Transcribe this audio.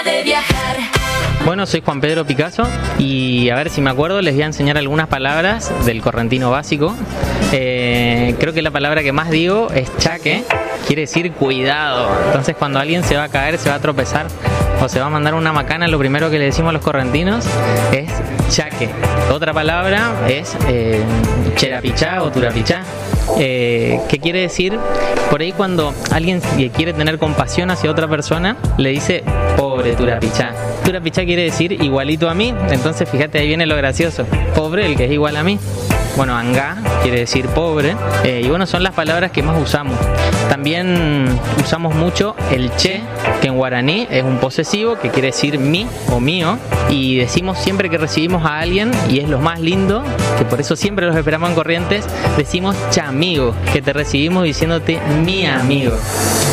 de viajar. Bueno, soy Juan Pedro Picasso y a ver si me acuerdo les voy a enseñar algunas palabras del correntino básico. Creo que la palabra que más digo es chaque, quiere decir cuidado. Entonces cuando alguien se va a caer, se va a tropezar o se va a mandar una macana, lo primero que le decimos a los correntinos es chaque. Otra palabra es cherapichá o turapichá. ¿Qué quiere decir? Por ahí cuando alguien quiere tener compasión hacia otra persona, le dice pobre turapichá. Turapichá quiere decir igualito a mí, entonces fíjate, ahí viene lo gracioso. Pobre, el que es igual a mí. Bueno, angá quiere decir pobre, y bueno, son las palabras que más usamos. También usamos mucho el che, que en guaraní es un posesivo, que quiere decir mi o mío, y decimos siempre que recibimos a alguien, y es lo más lindo, que por eso siempre los esperamos en Corrientes, decimos chamigo, que te recibimos diciéndote mi amigo.